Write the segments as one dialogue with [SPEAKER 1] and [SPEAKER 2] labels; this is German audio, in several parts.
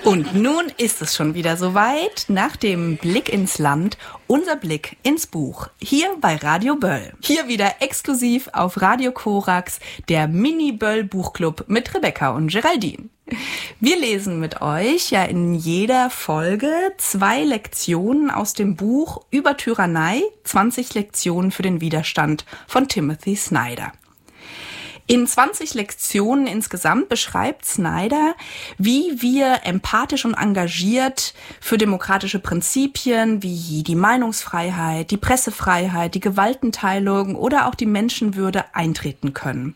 [SPEAKER 1] Und nun ist es schon wieder soweit. Nach dem Blick ins Land, unser Blick ins Buch. Hier bei Radio Böll. Hier wieder exklusiv auf Radio Korax, der Mini-Böll-Buchclub mit Rebecca und Geraldine. Wir lesen mit euch ja in jeder Folge 2 Lektionen aus dem Buch Über Tyrannei, 20 Lektionen für den Widerstand von Timothy Snyder. In 20 Lektionen insgesamt beschreibt Snyder, wie wir empathisch und engagiert für demokratische Prinzipien wie die Meinungsfreiheit, die Pressefreiheit, die Gewaltenteilung oder auch die Menschenwürde eintreten können.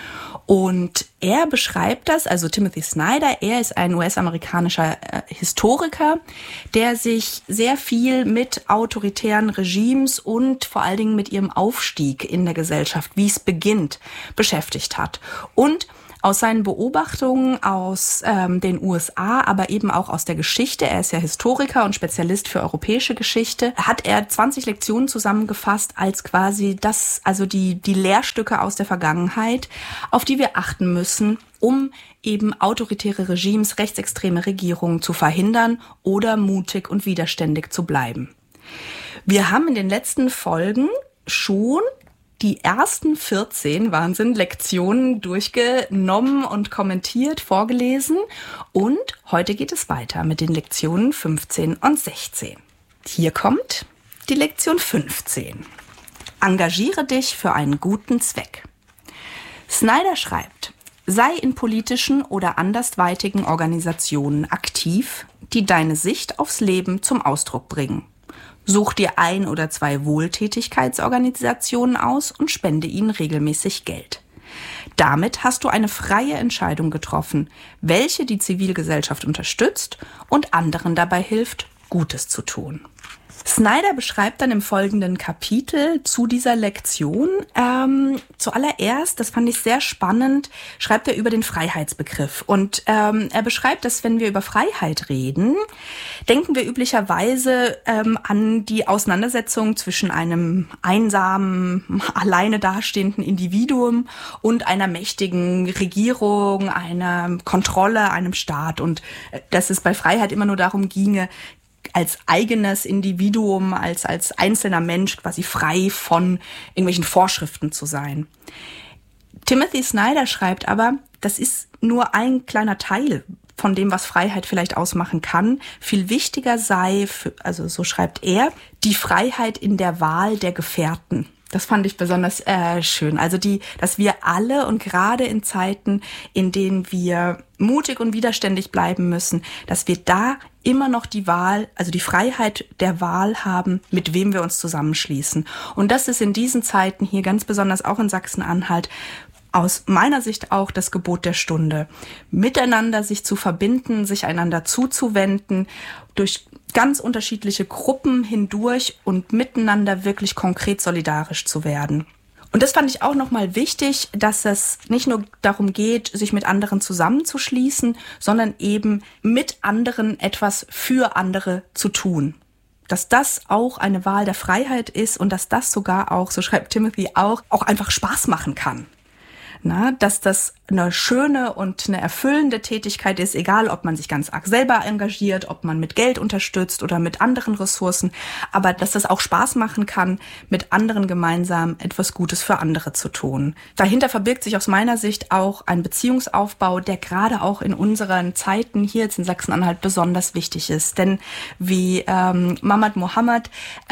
[SPEAKER 1] Und er beschreibt das, also Timothy Snyder, er ist ein US-amerikanischer Historiker, der sich sehr viel mit autoritären Regimes und vor allen Dingen mit ihrem Aufstieg in der Gesellschaft, wie es beginnt, beschäftigt hat. Und aus seinen Beobachtungen aus den USA, aber eben auch aus der Geschichte, er ist ja Historiker und Spezialist für europäische Geschichte, hat er 20 Lektionen zusammengefasst als quasi das, also die Lehrstücke aus der Vergangenheit, auf die wir achten müssen, um eben autoritäre Regimes, rechtsextreme Regierungen zu verhindern oder mutig und widerständig zu bleiben. Wir haben in den letzten Folgen schon die ersten 14 Lektionen durchgenommen und kommentiert, vorgelesen. Und heute geht es weiter mit den Lektionen 15 und 16. Hier kommt die Lektion 15. Engagiere dich für einen guten Zweck. Snyder schreibt, sei in politischen oder andersweitigen Organisationen aktiv, die deine Sicht aufs Leben zum Ausdruck bringen. Such dir 1 oder 2 Wohltätigkeitsorganisationen aus und spende ihnen regelmäßig Geld. Damit hast du eine freie Entscheidung getroffen, welche die Zivilgesellschaft unterstützt und anderen dabei hilft, Gutes zu tun. Snyder beschreibt dann im folgenden Kapitel zu dieser Lektion, zuallererst, das fand ich sehr spannend, schreibt er über den Freiheitsbegriff. Und er beschreibt, dass wenn wir über Freiheit reden, denken wir üblicherweise an die Auseinandersetzung zwischen einem einsamen, alleine dastehenden Individuum und einer mächtigen Regierung, einer Kontrolle, einem Staat. Und dass es bei Freiheit immer nur darum ginge, als eigenes Individuum, als einzelner Mensch quasi frei von irgendwelchen Vorschriften zu sein. Timothy Snyder schreibt aber, das ist nur ein kleiner Teil von dem, was Freiheit vielleicht ausmachen kann. Viel wichtiger sei, also so schreibt er, die Freiheit in der Wahl der Gefährten. Das fand ich besonders schön. Also dass wir alle und gerade in Zeiten, in denen wir mutig und widerständig bleiben müssen, dass wir da immer noch die Wahl, also die Freiheit der Wahl haben, mit wem wir uns zusammenschließen. Und das ist in diesen Zeiten hier ganz besonders auch in Sachsen-Anhalt aus meiner Sicht auch das Gebot der Stunde. Miteinander sich zu verbinden, sich einander zuzuwenden, durch ganz unterschiedliche Gruppen hindurch und miteinander wirklich konkret solidarisch zu werden. Und das fand ich auch nochmal wichtig, dass es nicht nur darum geht, sich mit anderen zusammenzuschließen, sondern eben mit anderen etwas für andere zu tun. Dass das auch eine Wahl der Freiheit ist und dass das sogar auch, so schreibt Timothy auch einfach Spaß machen kann. Dass das eine schöne und eine erfüllende Tätigkeit ist, egal ob man sich ganz arg selber engagiert, ob man mit Geld unterstützt oder mit anderen Ressourcen, aber dass das auch Spaß machen kann, mit anderen gemeinsam etwas Gutes für andere zu tun. Dahinter verbirgt sich aus meiner Sicht auch ein Beziehungsaufbau, der gerade auch in unseren Zeiten hier jetzt in Sachsen-Anhalt besonders wichtig ist. Denn wie Mahmad Mohammed,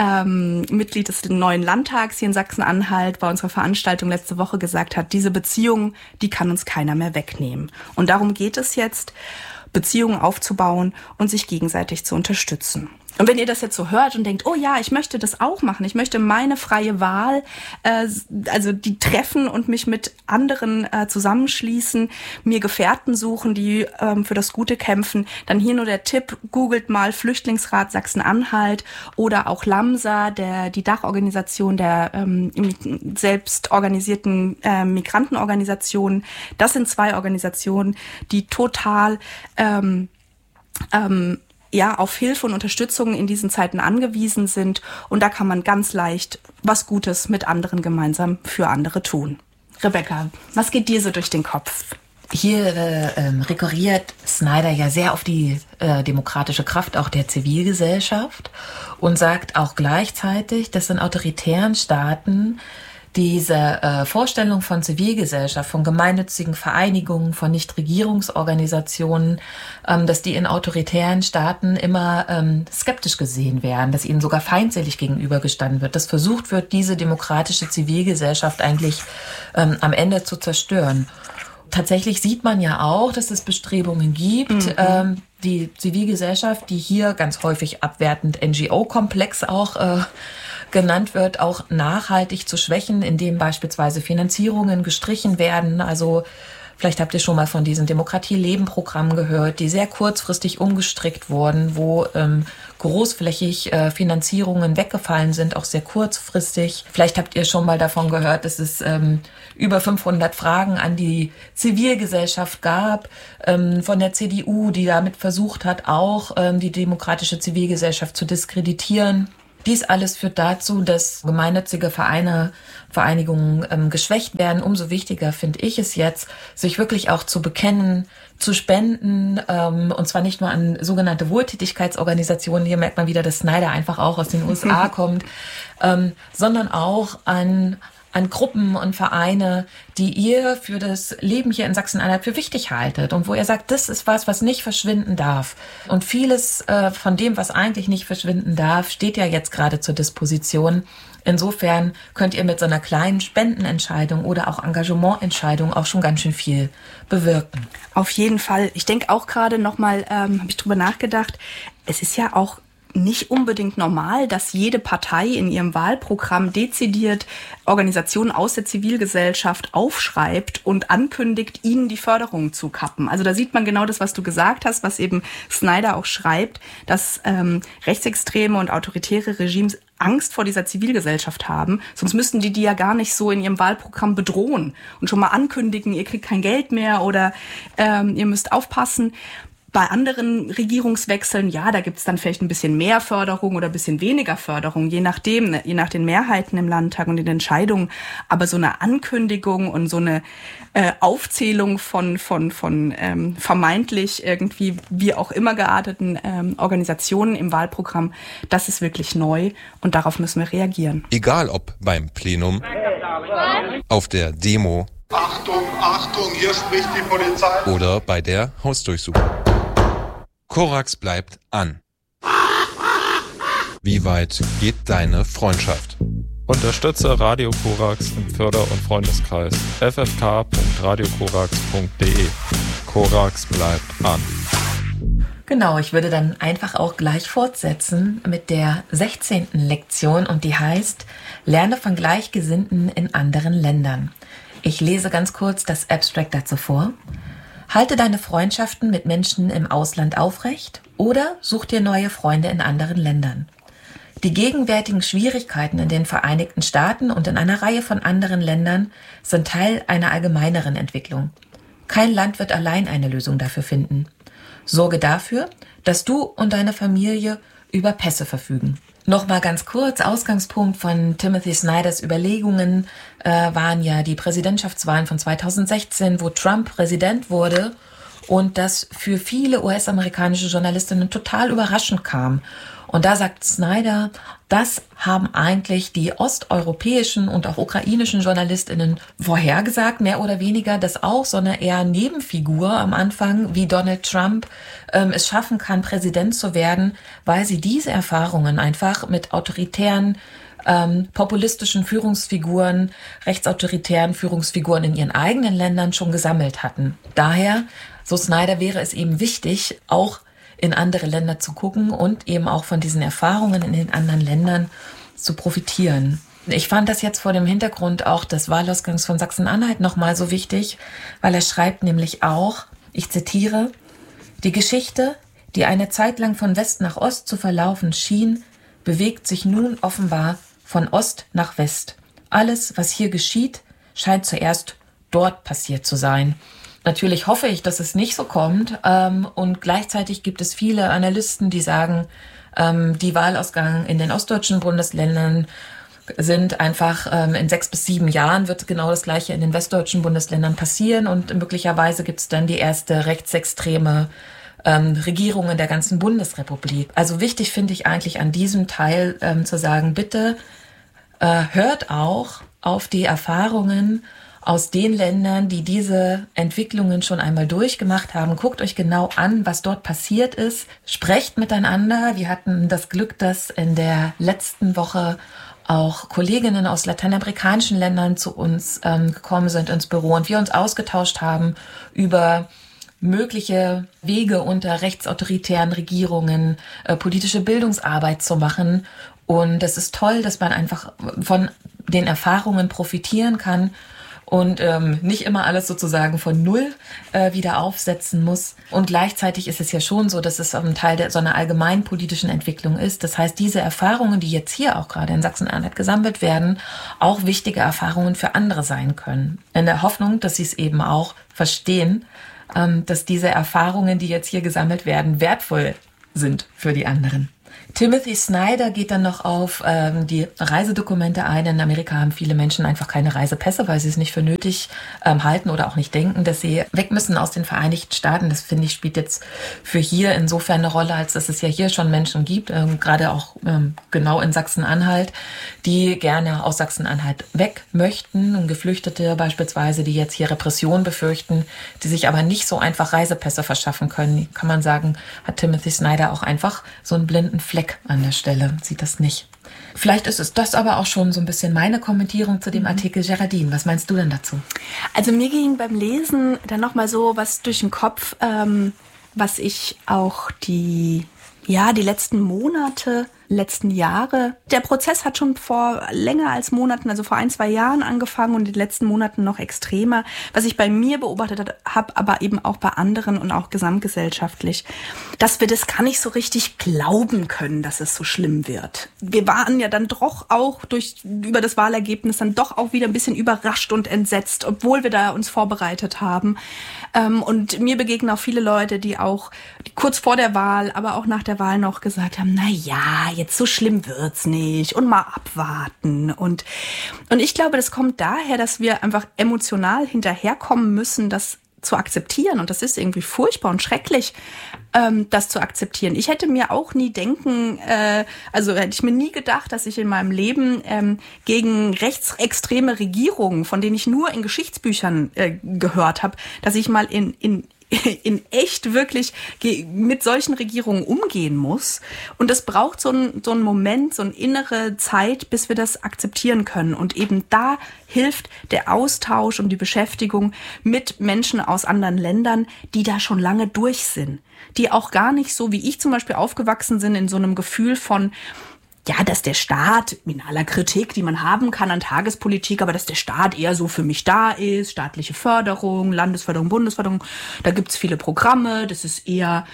[SPEAKER 1] Mitglied des neuen Landtags hier in Sachsen-Anhalt, bei unserer Veranstaltung letzte Woche gesagt hat, diese Beziehung, die kann uns keiner mehr wegnehmen. Und darum geht es jetzt, Beziehungen aufzubauen und sich gegenseitig zu unterstützen. Und wenn ihr das jetzt so hört und denkt, oh ja, ich möchte das auch machen, ich möchte meine freie Wahl, also die treffen und mich mit anderen zusammenschließen, mir Gefährten suchen, die für das Gute kämpfen, dann hier nur der Tipp, googelt mal Flüchtlingsrat Sachsen-Anhalt oder auch LAMSA, die Dachorganisation der selbst organisierten Migrantenorganisationen. Das sind 2 Organisationen, die total auf Hilfe und Unterstützung in diesen Zeiten angewiesen sind. Und da kann man ganz leicht was Gutes mit anderen gemeinsam für andere tun. Rebecca, was geht dir so durch den Kopf?
[SPEAKER 2] Hier rekurriert Snyder ja sehr auf die demokratische Kraft auch der Zivilgesellschaft und sagt auch gleichzeitig, dass in autoritären Staaten diese Vorstellung von Zivilgesellschaft, von gemeinnützigen Vereinigungen, von Nichtregierungsorganisationen, dass die in autoritären Staaten immer skeptisch gesehen werden, dass ihnen sogar feindselig gegenübergestanden wird, dass versucht wird, diese demokratische Zivilgesellschaft eigentlich am Ende zu zerstören. Tatsächlich sieht man ja auch, dass es Bestrebungen gibt, die Zivilgesellschaft, die hier ganz häufig abwertend NGO-Komplex auch genannt wird, auch nachhaltig zu schwächen, indem beispielsweise Finanzierungen gestrichen werden. Also vielleicht habt ihr schon mal von diesen Demokratie-Leben-Programmen gehört, die sehr kurzfristig umgestrickt wurden, wo großflächig Finanzierungen weggefallen sind, auch sehr kurzfristig. Vielleicht habt ihr schon mal davon gehört, dass es über 500 Fragen an die Zivilgesellschaft gab von der CDU, die damit versucht hat, auch die demokratische Zivilgesellschaft zu diskreditieren. Dies alles führt dazu, dass gemeinnützige Vereinigungen geschwächt werden. Umso wichtiger finde ich es jetzt, sich wirklich auch zu bekennen, zu spenden, und zwar nicht nur an sogenannte Wohltätigkeitsorganisationen, hier merkt man wieder, dass Snyder einfach auch aus den USA kommt, sondern auch an Gruppen und Vereine, die ihr für das Leben hier in Sachsen-Anhalt für wichtig haltet und wo ihr sagt, das ist was nicht verschwinden darf. Und vieles von dem, was eigentlich nicht verschwinden darf, steht ja jetzt gerade zur Disposition. Insofern könnt ihr mit so einer kleinen Spendenentscheidung oder auch Engagemententscheidung auch schon ganz schön viel bewirken.
[SPEAKER 1] Auf jeden Fall. Ich denke auch gerade nochmal, habe ich drüber nachgedacht, es ist ja auch nicht unbedingt normal, dass jede Partei in ihrem Wahlprogramm dezidiert Organisationen aus der Zivilgesellschaft aufschreibt und ankündigt, ihnen die Förderung zu kappen. Also da sieht man genau das, was du gesagt hast, was eben Snyder auch schreibt, dass rechtsextreme und autoritäre Regimes Angst vor dieser Zivilgesellschaft haben. Sonst müssten die ja gar nicht so in ihrem Wahlprogramm bedrohen und schon mal ankündigen, ihr kriegt kein Geld mehr oder ihr müsst aufpassen. Bei anderen Regierungswechseln, ja, da gibt's dann vielleicht ein bisschen mehr Förderung oder ein bisschen weniger Förderung, je nachdem, je nach den Mehrheiten im Landtag und den Entscheidungen. Aber so eine Ankündigung und so eine Aufzählung von vermeintlich irgendwie wie auch immer gearteten Organisationen im Wahlprogramm, das ist wirklich neu und darauf müssen wir reagieren.
[SPEAKER 3] Egal ob beim Plenum, auf der Demo,
[SPEAKER 4] Achtung, Achtung, hier spricht die Polizei.
[SPEAKER 3] Oder bei der Hausdurchsuchung. Korax bleibt an. Wie weit geht deine Freundschaft?
[SPEAKER 5] Unterstütze Radio Korax im Förder- und Freundeskreis ffk.radiokorax.de. Korax bleibt an.
[SPEAKER 2] Genau, ich würde dann einfach auch gleich fortsetzen mit der 16. Lektion und die heißt Lerne von Gleichgesinnten in anderen Ländern. Ich lese ganz kurz das Abstract dazu vor. Halte deine Freundschaften mit Menschen im Ausland aufrecht oder such dir neue Freunde in anderen Ländern. Die gegenwärtigen Schwierigkeiten in den Vereinigten Staaten und in einer Reihe von anderen Ländern sind Teil einer allgemeineren Entwicklung. Kein Land wird allein eine Lösung dafür finden. Sorge dafür, dass du und deine Familie über Pässe verfügen. Nochmal ganz kurz, Ausgangspunkt von Timothy Snyders Überlegungen waren ja die Präsidentschaftswahlen von 2016, wo Trump Präsident wurde und das für viele US-amerikanische Journalistinnen total überraschend kam. Und da sagt Snyder, das haben eigentlich die osteuropäischen und auch ukrainischen JournalistInnen vorhergesagt, mehr oder weniger, dass auch so eine eher Nebenfigur am Anfang wie Donald Trump es schaffen kann, Präsident zu werden, weil sie diese Erfahrungen einfach mit autoritären, populistischen Führungsfiguren, rechtsautoritären Führungsfiguren in ihren eigenen Ländern schon gesammelt hatten. Daher, so Snyder, wäre es eben wichtig, auch in andere Länder zu gucken und eben auch von diesen Erfahrungen in den anderen Ländern zu profitieren. Ich fand das jetzt vor dem Hintergrund auch des Wahlausgangs von Sachsen-Anhalt nochmal so wichtig, weil er schreibt nämlich auch, ich zitiere, die Geschichte, die eine Zeit lang von West nach Ost zu verlaufen schien, bewegt sich nun offenbar von Ost nach West. Alles, was hier geschieht, scheint zuerst dort passiert zu sein. Natürlich hoffe ich, dass es nicht so kommt und gleichzeitig gibt es viele Analysten, die sagen, die Wahlausgang in den ostdeutschen Bundesländern sind einfach in 6 bis 7 Jahren wird genau das Gleiche in den westdeutschen Bundesländern passieren und möglicherweise gibt es dann die erste rechtsextreme Regierung in der ganzen Bundesrepublik. Also wichtig finde ich eigentlich an diesem Teil zu sagen, bitte hört auch auf die Erfahrungen aus den Ländern, die diese Entwicklungen schon einmal durchgemacht haben. Guckt euch genau an, was dort passiert ist. Sprecht miteinander. Wir hatten das Glück, dass in der letzten Woche auch Kolleginnen aus lateinamerikanischen Ländern zu uns gekommen sind ins Büro und wir uns ausgetauscht haben über mögliche Wege unter rechtsautoritären Regierungen, politische Bildungsarbeit zu machen. Und es ist toll, dass man einfach von den Erfahrungen profitieren kann und nicht immer alles sozusagen von Null wieder aufsetzen muss. Und gleichzeitig ist es ja schon so, dass es ein Teil so einer allgemeinpolitischen Entwicklung ist. Das heißt, diese Erfahrungen, die jetzt hier auch gerade in Sachsen-Anhalt gesammelt werden, auch wichtige Erfahrungen für andere sein können. In der Hoffnung, dass sie es eben auch verstehen, dass diese Erfahrungen, die jetzt hier gesammelt werden, wertvoll sind für die anderen. Timothy Snyder geht dann noch auf die Reisedokumente ein. In Amerika haben viele Menschen einfach keine Reisepässe, weil sie es nicht für nötig halten oder auch nicht denken, dass sie weg müssen aus den Vereinigten Staaten. Das, finde ich, spielt jetzt für hier insofern eine Rolle, als dass es ja hier schon Menschen gibt, gerade auch genau in Sachsen-Anhalt, die gerne aus Sachsen-Anhalt weg möchten. Und Geflüchtete beispielsweise, die jetzt hier Repression befürchten, die sich aber nicht so einfach Reisepässe verschaffen können. Kann man sagen, hat Timothy Snyder auch einfach so einen blinden Fleck an der Stelle, sieht das nicht. Vielleicht ist es das aber auch schon so ein bisschen meine Kommentierung zu dem Artikel. Geraldine, was meinst du denn dazu?
[SPEAKER 1] Also mir ging beim Lesen dann nochmal so was durch den Kopf, was ich auch die letzten Monate, letzten Jahre. Der Prozess hat schon vor länger als Monaten, also vor 1-2 Jahren angefangen und in den letzten Monaten noch extremer. Was ich bei mir beobachtet habe, aber eben auch bei anderen und auch gesamtgesellschaftlich, dass wir das gar nicht so richtig glauben können, dass es so schlimm wird. Wir waren ja dann doch auch über das Wahlergebnis dann doch auch wieder ein bisschen überrascht und entsetzt, obwohl wir da uns vorbereitet haben. Und mir begegnen auch viele Leute, die kurz vor der Wahl, aber auch nach der Wahl noch gesagt haben, na ja, jetzt so schlimm wird's nicht und mal abwarten. Und ich glaube, das kommt daher, dass wir einfach emotional hinterherkommen müssen, das zu akzeptieren. Und das ist irgendwie furchtbar und schrecklich, das zu akzeptieren. Ich hätte mir auch nie hätte ich mir nie gedacht, dass ich in meinem Leben gegen rechtsextreme Regierungen, von denen ich nur in Geschichtsbüchern gehört habe, dass ich mal in echt wirklich mit solchen Regierungen umgehen muss. Und es braucht so einen Moment, so eine innere Zeit, bis wir das akzeptieren können. Und eben da hilft der Austausch und die Beschäftigung mit Menschen aus anderen Ländern, die da schon lange durch sind. Die auch gar nicht so, wie ich zum Beispiel aufgewachsen sind, in so einem Gefühl von, ja, dass der Staat, in aller Kritik, die man haben kann an Tagespolitik, aber dass der Staat eher so für mich da ist, staatliche Förderung, Landesförderung, Bundesförderung, da gibt's viele Programme, das ist eher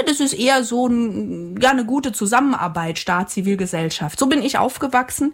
[SPEAKER 1] so eine gute Zusammenarbeit, Staat, Zivilgesellschaft. So bin ich aufgewachsen.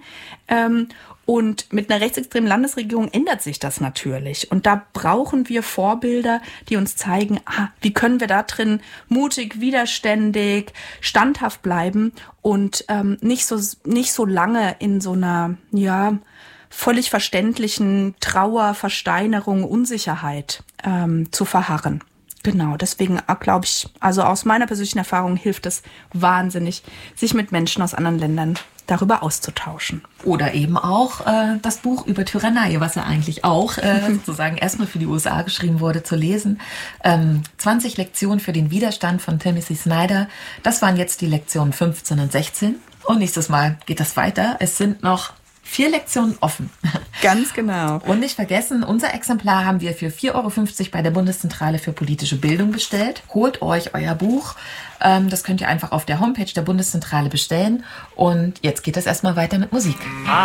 [SPEAKER 1] Und mit einer rechtsextremen Landesregierung ändert sich das natürlich. Und da brauchen wir Vorbilder, die uns zeigen, wie können wir da drin mutig, widerständig, standhaft bleiben und nicht so lange in so einer, völlig verständlichen Trauer, Versteinerung, Unsicherheit zu verharren. Genau, deswegen glaube ich, also aus meiner persönlichen Erfahrung hilft es wahnsinnig, sich mit Menschen aus anderen Ländern darüber auszutauschen.
[SPEAKER 2] Oder eben auch das Buch über Tyrannei, was ja eigentlich auch sozusagen erstmal für die USA geschrieben wurde, zu lesen. 20 Lektionen für den Widerstand von Timothy Snyder. Das waren jetzt die Lektionen 15 und 16. Und nächstes Mal geht das weiter. Es sind noch 4 Lektionen offen.
[SPEAKER 1] Ganz genau.
[SPEAKER 2] Und nicht vergessen, unser Exemplar haben wir für 4,50 € bei der Bundeszentrale für politische Bildung bestellt. Holt euch euer Buch. Das könnt ihr einfach auf der Homepage der Bundeszentrale bestellen. Und jetzt geht es erstmal weiter mit Musik.